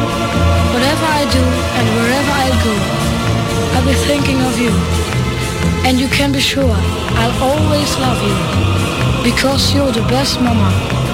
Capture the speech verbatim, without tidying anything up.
Whatever I do and wherever I go, I'll be thinking of you. And you can be sure I'll always love you, because you're the best mama